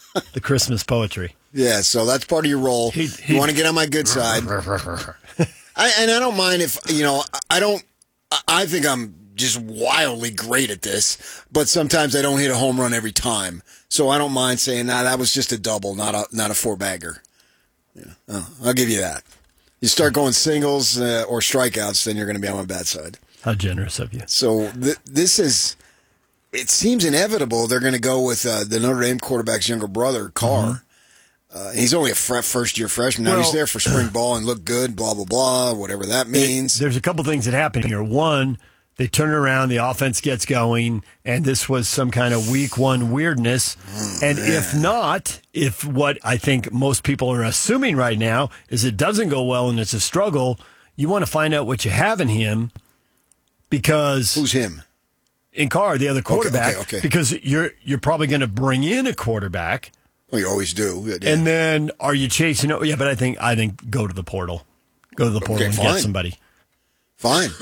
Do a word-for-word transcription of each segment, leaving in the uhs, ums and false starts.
The Christmas poetry. Yeah, so that's part of your role. He, he, you want to get on my good side. I, and I don't mind if, you know, I don't, I think I'm just wildly great at this, but sometimes I don't hit a home run every time. So I don't mind saying, nah, that was just a double, not a not a four-bagger. Yeah. Oh, I'll give you that. You start going singles uh, or strikeouts, then you're going to be on my bad side. How generous of you. So th- this is, it seems inevitable they're going to go with uh, the Notre Dame quarterback's younger brother, Carr. Mm-hmm. Uh, he's only a fre- first-year freshman. Now well, he's there for spring ball and look good, blah, blah, blah, whatever that means. It, there's a couple things that happen here. One, they turn it around, the offense gets going, and this was some kind of week one weirdness. Oh, and man. If not, if what I think most people are assuming right now is it doesn't go well and it's a struggle, you want to find out what you have in him because... Who's him? In Carr, the other quarterback. Okay, okay, okay. Because you're you're probably going to bring in a quarterback. Well, you always do. Yeah. And then are you chasing it? Yeah, but I think I think go to the portal. Go to the portal okay, and fine. get somebody. Fine.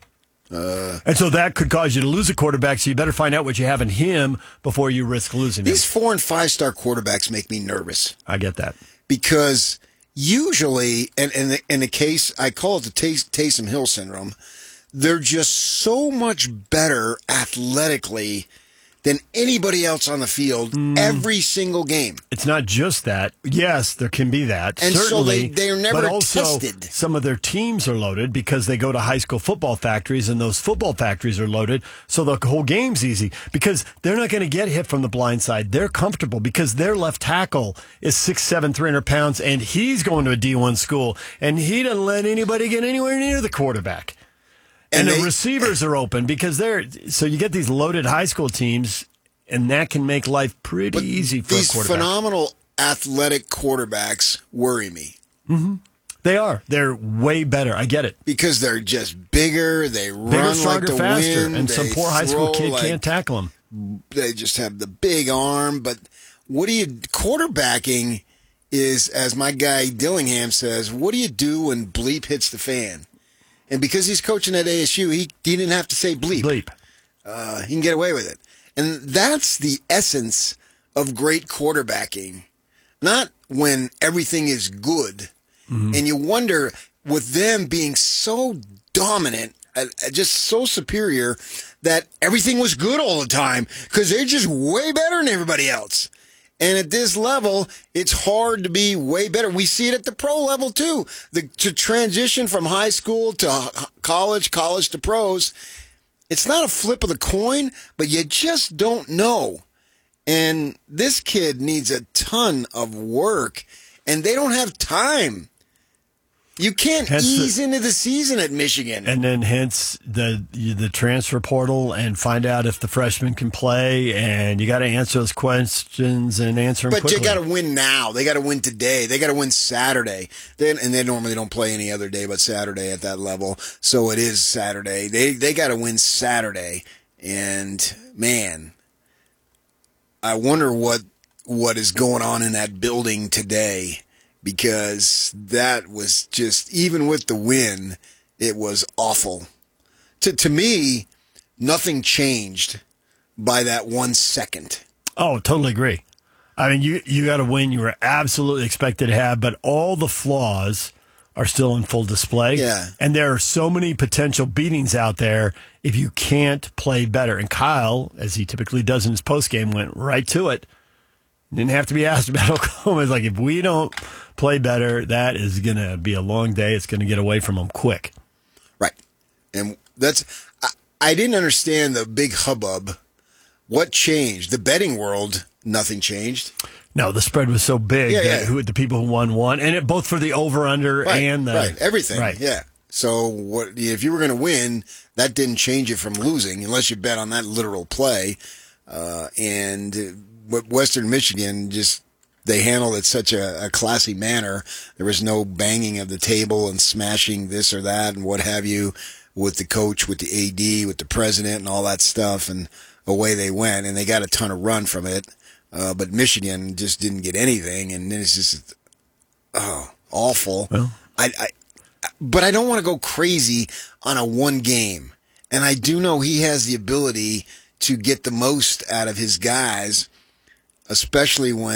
Uh, and so that could cause you to lose a quarterback, so you better find out what you have in him before you risk losing these him. four- and five-star quarterbacks make me nervous. I get that. Because usually, and in the, in the case, I call it the Tays- Taysom Hill syndrome, they're just so much better athletically than anybody else on the field mm. every single game. It's not just that. Yes, there can be that. And certainly, so they, they're never but also, tested. Some of their teams are loaded because they go to high school football factories, and those football factories are loaded, so the whole game's easy because they're not going to get hit from the blind side. They're comfortable because their left tackle is six seven, three hundred pounds, and he's going to a D one school, and he doesn't let anybody get anywhere near the quarterback. And, and they, the receivers are open because they're so you get these loaded high school teams, and that can make life pretty easy for a quarterback. These phenomenal athletic quarterbacks worry me. Mm-hmm. They are. They're way better. I get it because they're just bigger. They bigger, run stronger, like the faster, wind. and they some poor high school kid like, can't tackle them. They just have the big arm. But what do you quarterbacking is, as my guy Dillingham says, what do you do when bleep hits the fan? And because he's coaching at A S U, he, he didn't have to say bleep. Bleep. Uh, he can get away with it. And that's the essence of great quarterbacking. Not when everything is good. Mm-hmm. And you wonder, with them being so dominant, uh, just so superior, that everything was good all the time because they're just way better than everybody else. And at this level, it's hard to be way better. We see it at the pro level, too. The, to transition from high school to college, college to pros, it's not a flip of the coin, but you just don't know. And this kid needs a ton of work, and they don't have time. You can't hence ease the, into the season at Michigan. And then hence the the transfer portal and find out if the freshmen can play, and you got to answer those questions and answer them but quickly. But you got to win now. They got to win today. They got to win Saturday. They, and they normally don't play any other day but Saturday at that level. So it is Saturday. They they got to win Saturday. And, man, I wonder what what is going on in that building today. Because that was just, even with the win, it was awful. To to me, nothing changed by that one second. Oh, totally agree. I mean, you, you got a win you were absolutely expected to have, but all the flaws are still in full display. Yeah. And there are so many potential beatings out there if you can't play better. And Kyle, as he typically does in his postgame, went right to it. Didn't have to be asked about Oklahoma. It's like, if we don't play better, that is going to be a long day. It's going to get away from them quick. Right. And that's, I, I didn't understand the big hubbub. What changed? The betting world, nothing changed. No, the spread was so big yeah, that yeah. Who, the people who won won. And it both for the over-under right, and the... Right, everything. Right. Yeah. So what if you were going to win, that didn't change it from losing, unless you bet on that literal play. Uh, and... Western Michigan, just they handled it such a, a classy manner. There was no banging of the table and smashing this or that and what have you with the coach, with the A D, with the president and all that stuff. And away they went, and they got a ton of run from it. Uh, but Michigan just didn't get anything, and then it's just oh awful. Well. I, I, but I don't want to go crazy on a one game, and I do know he has the ability to get the most out of his guys. Especially when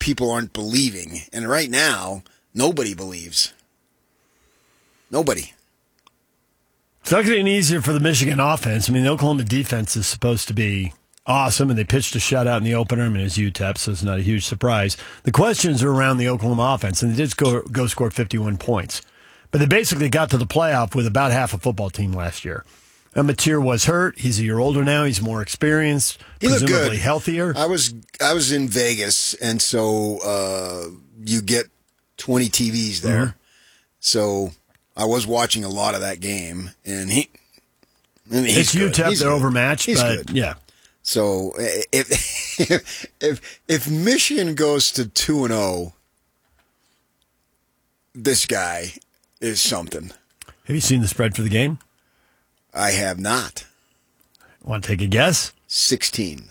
people aren't believing. And right now, nobody believes. Nobody. It's not getting easier for the Michigan offense. I mean, the Oklahoma defense is supposed to be awesome, and they pitched a shutout in the opener. I mean, it's U T E P, so it's not a huge surprise. The questions are around the Oklahoma offense, and they did go, go score fifty-one points. But they basically got to the playoff with about half a football team last year. Mateer was hurt. He's a year older now. He's more experienced, he looked presumably good. healthier. I was I was in Vegas, and so uh, you get twenty T Vs there. Mm-hmm. So I was watching a lot of that game, and he. I mean, he's it's U T E P. They're good. overmatched, he's but good. yeah. So if if if Michigan goes to two and zero, this guy is something. Have you seen the spread for the game? I have not. Want to take a guess? Sixteen.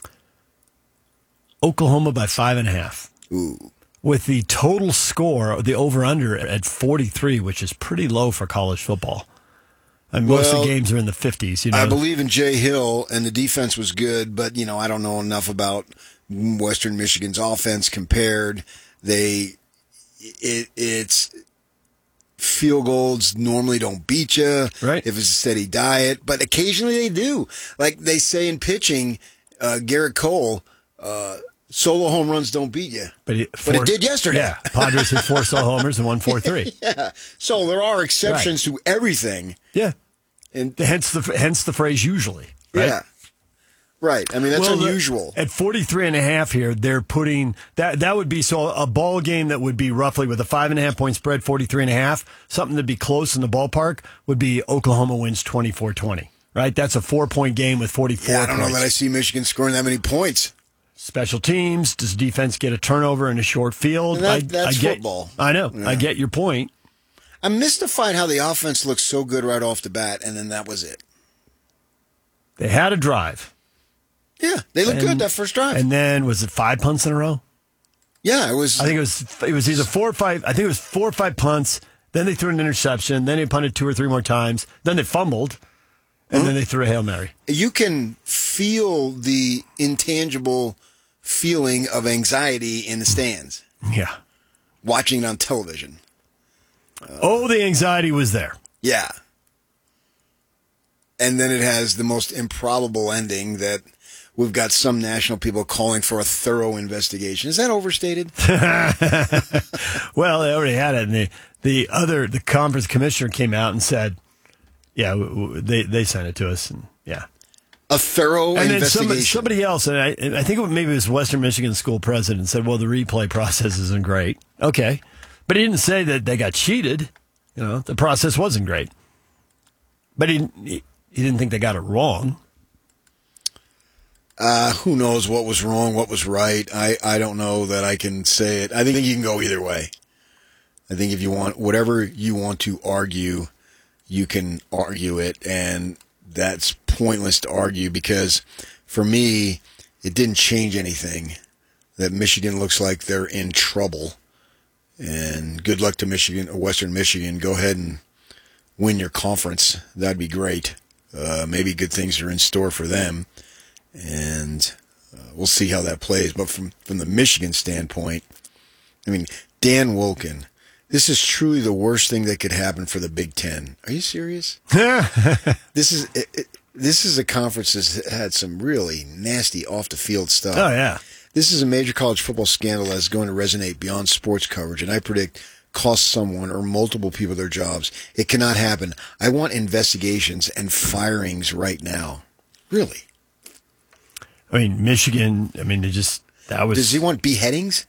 Oklahoma by five and a half. Ooh. With the total score, the over-under at forty-three, which is pretty low for college football. And most well, of the games are in the fifties. You know? I believe in Jay Hill, and the defense was good, but you know I don't know enough about Western Michigan's offense compared. They, it, it's field goals normally don't beat you, right? If it's a steady diet, but occasionally they do. Like they say in pitching, uh, Garrett Cole. Uh, Solo home runs don't beat you. But it, but it did yesterday. Yeah. Padres hit four solo homers and won four three. Yeah. So there are exceptions right. to everything. Yeah. And hence the hence the phrase usually. Right? Yeah. Right. I mean, that's well, unusual. The, at forty-three and a half here, they're putting that that would be so a ball game that would be roughly with a five and a half point spread, forty-three and a half, something to be close in the ballpark would be Oklahoma wins twenty-four twenty. Right? That's a four point game with forty-four yeah, I don't points. know that I see Michigan scoring that many points. Special teams. Does defense get a turnover in a short field? That, I, that's I get, football. I know. Yeah. I get your point. I'm mystified how the offense looked so good right off the bat, and then that was it. They had a drive. Yeah, they looked and, good that first drive. And then was it five punts in a row? Yeah, it was. I think it was. It was either four or five. I think it was four or five punts. Then they threw an interception. Then they punted two or three more times. Then they fumbled, and mm-hmm. then they threw a Hail Mary. You can feel the intangible feeling of anxiety in the stands. Yeah. Watching it on television. Uh, oh, the anxiety was there. Yeah. And then it has the most improbable ending that we've got some national people calling for a thorough investigation. Is that overstated? Well, they already had it. And the, the other, the conference commissioner came out and said, yeah, they, they sent it to us. And yeah. A thorough and investigation. Then somebody, somebody else, and I, I think it maybe it was Western Michigan school president, said, well, the replay process isn't great. Okay. But he didn't say that they got cheated. You know, the process wasn't great. But he, he, he didn't think they got it wrong. Uh, who knows what was wrong, what was right. I, I don't know that I can say it. I think you can go either way. I think if you want, whatever you want to argue, you can argue it, and that's pointless to argue because for me, it didn't change anything. That Michigan looks like they're in trouble. And good luck to Michigan or Western Michigan. Go ahead and win your conference. That'd be great. Uh, maybe good things are in store for them. And uh, we'll see how that plays. But from, from the Michigan standpoint, I mean, Dan Wolken, this is truly the worst thing that could happen for the Big Ten. Are you serious? This is it, it, this is a conference that's had some really nasty off-the-field stuff. Oh, yeah. This is a major college football scandal that's going to resonate beyond sports coverage, and I predict cost someone or multiple people their jobs. It cannot happen. I want investigations and firings right now. Really? I mean, Michigan, I mean, they just, that was... Does he want beheadings?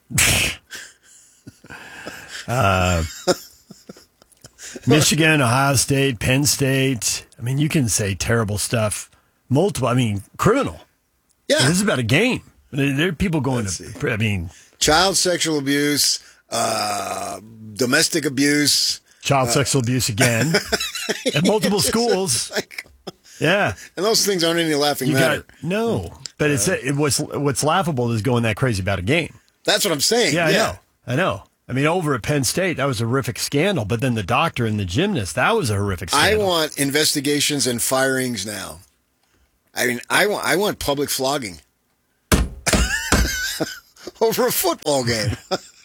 uh, Michigan, Ohio State, Penn State. I mean, you can say terrible stuff. Multiple, I mean, criminal. Yeah. This is about a game. There are people going Let's to, see. I mean... Child sexual abuse, uh, domestic abuse. Child uh, sexual abuse again. At multiple schools. Like, yeah. And those things aren't any laughing you matter. Got, no. But uh, it's it, what's, what's laughable is going that crazy about a game. That's what I'm saying. Yeah, I yeah. know. I know. I mean, over at Penn State, that was a horrific scandal. But then the doctor and the gymnast, that was a horrific scandal. I want investigations and firings now. I mean, I want I want public flogging. over a football game.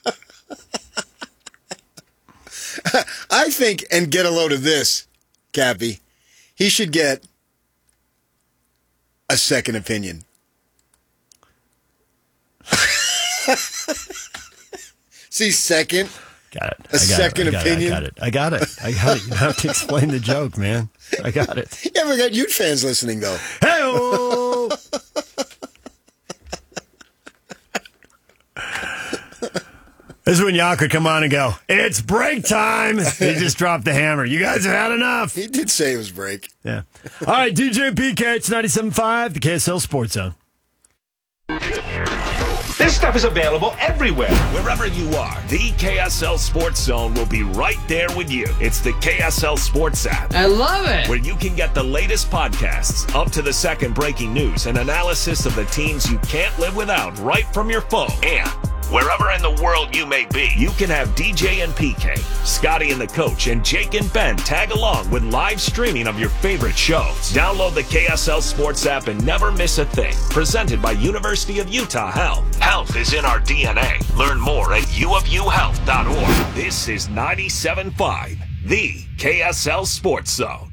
I think, and get a load of this, Cappy, he should get a second opinion. See, second. Got it. A second it. I got opinion. It. I got it. I got it. I got it. You don't have to explain the joke, man. I got it. You ever got Ute fans listening, though? Hey-oh! This is when Yak could come on and go, it's break time. He just dropped the hammer. You guys have had enough. He did say it was break. Yeah. All right, D J P K, it's ninety-seven point five, the K S L Sports Zone. This stuff is available everywhere. Wherever you are, the K S L Sports Zone will be right there with you. It's the K S L Sports app. I love it. Where you can get the latest podcasts, up to the second breaking news, and analysis of the teams you can't live without right from your phone. And wherever in the world you may be, you can have D J and P K, Scotty and the Coach, and Jake and Ben tag along with live streaming of your favorite shows. Download the K S L Sports app and never miss a thing. Presented by University of Utah Health. Health is in our D N A. Learn more at u of u health dot org. This is ninety-seven point five, the K S L Sports Zone.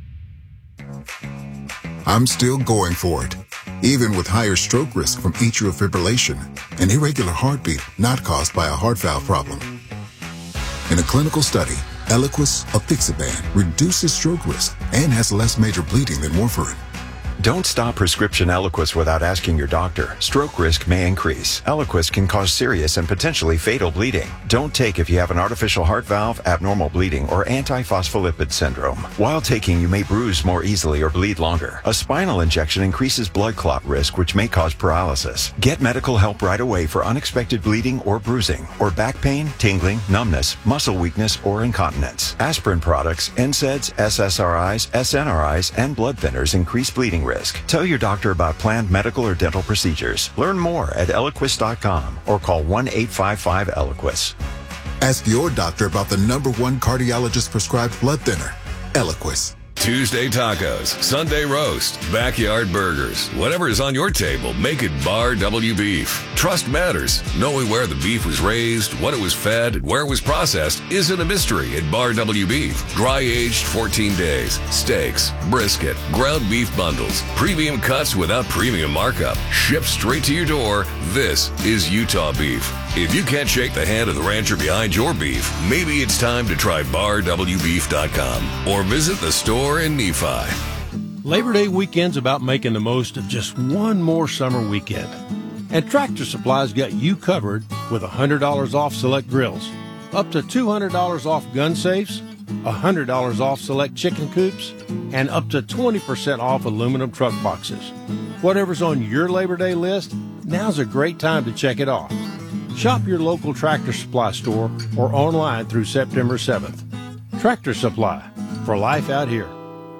I'm still going for it, even with higher stroke risk from atrial fibrillation, an irregular heartbeat not caused by a heart valve problem. In a clinical study, Eliquis apixaban reduces stroke risk and has less major bleeding than warfarin. Don't stop prescription Eliquis without asking your doctor. Stroke risk may increase. Eliquis can cause serious and potentially fatal bleeding. Don't take if you have an artificial heart valve, abnormal bleeding, or antiphospholipid syndrome. While taking, you may bruise more easily or bleed longer. A spinal injection increases blood clot risk, which may cause paralysis. Get medical help right away for unexpected bleeding or bruising, or back pain, tingling, numbness, muscle weakness, or incontinence. Aspirin products, N SAIDs, S S R Is, S N R Is, and blood thinners increase bleeding risk. Tell your doctor about planned medical or dental procedures. Learn more at eliquis dot com or call one eight five five Eliquis. Ask your doctor about the number one cardiologist prescribed blood thinner, Eliquis. Tuesday tacos, Sunday roast, backyard burgers. Whatever is on your table, make it Bar W Beef. Trust matters. Knowing where the beef was raised, what it was fed, and where it was processed isn't a mystery at Bar W Beef. Dry aged fourteen days. Steaks, brisket, ground beef bundles, premium cuts without premium markup. Shipped straight to your door. This is Utah beef. If you can't shake the hand of the rancher behind your beef, maybe it's time to try bar w beef dot com or visit the store in Nephi. Labor Day weekend's about making the most of just one more summer weekend. And Tractor Supply's got you covered with one hundred dollars off select grills, up to two hundred dollars off gun safes, one hundred dollars off select chicken coops, and up to twenty percent off aluminum truck boxes. Whatever's on your Labor Day list, now's a great time to check it off. Shop your local Tractor Supply store or online through September seventh. Tractor Supply, for life out here.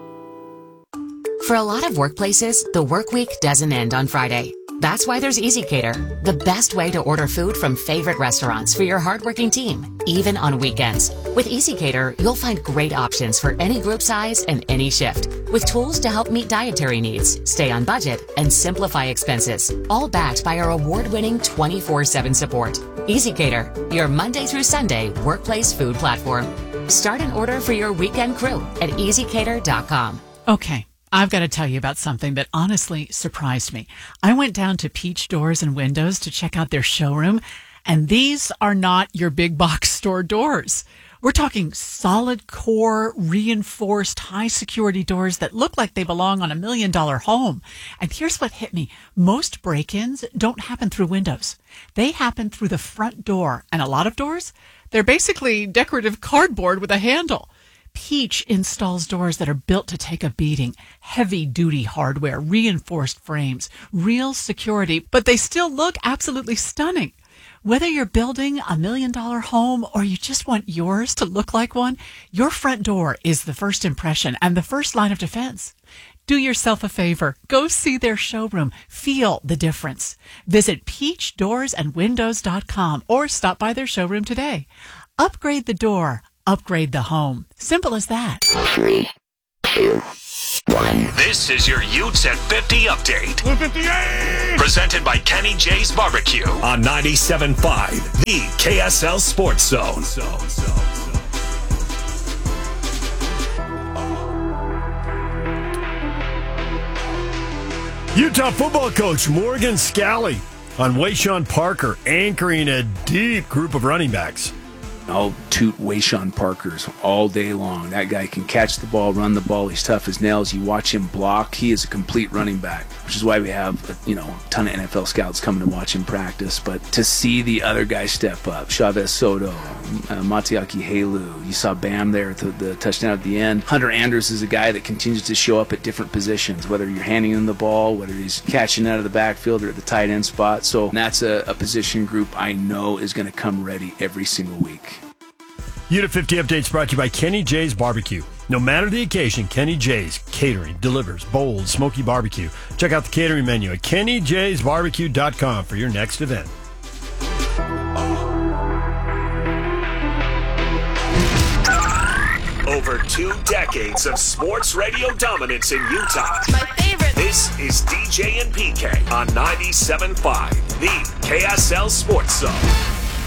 For a lot of workplaces, the work week doesn't end on Friday. That's why there's EasyCater, the best way to order food from favorite restaurants for your hardworking team, even on weekends. With EasyCater, you'll find great options for any group size and any shift, with tools to help meet dietary needs, stay on budget, and simplify expenses, all backed by our award-winning twenty-four seven support. EasyCater, your Monday through Sunday workplace food platform. Start an order for your weekend crew at easy cater dot com. Okay. I've got to tell you about something that honestly surprised me. I went down to Peach Doors and Windows to check out their showroom, and these are not your big box store doors. We're talking solid core, reinforced, high security doors that look like they belong on a million dollar home. And here's what hit me. Most break-ins don't happen through windows. They happen through the front door. And a lot of doors, they're basically decorative cardboard with a handle. Peach installs doors that are built to take a beating, heavy-duty hardware, reinforced frames, real security, but they still look absolutely stunning. Whether you're building a million-dollar home or you just want yours to look like one, your front door is the first impression and the first line of defense. Do yourself a favor. Go see their showroom. Feel the difference. Visit peach doors and windows dot com or stop by their showroom today. Upgrade the door. Upgrade the home. Simple as that. Three, two, This is your Utes at fifty update. fifty-eight! Presented by Kenny J's Barbecue on ninety-seven point five, the K S L Sports Zone. Utah football coach Morgan Scalley on Wayshawn Parker anchoring a deep group of running backs. I'll toot Wayshawn Parker's all day long. That guy can catch the ball, run the ball. He's tough as nails. You watch him block. He is a complete running back, which is why we have, you know, a ton of N F L scouts coming to watch him practice. But to see the other guys step up, Chavez Soto, uh, Matiaki Halu, you saw Bam there at the, the touchdown at the end. Hunter Andrews is a guy that continues to show up at different positions, whether you're handing him the ball, whether he's catching out of the backfield or at the tight end spot. So that's a, a position group I know is going to come ready every single week. U T fifty Updates brought to you by Kenny J's Barbecue. No matter the occasion, Kenny J's Catering delivers bold, smoky barbecue. Check out the catering menu at kenny j's barbecue dot com for your next event. Over two decades of sports radio dominance in Utah. My favorite. This is D J and P K on ninety-seven point five, the K S L Sports Zone.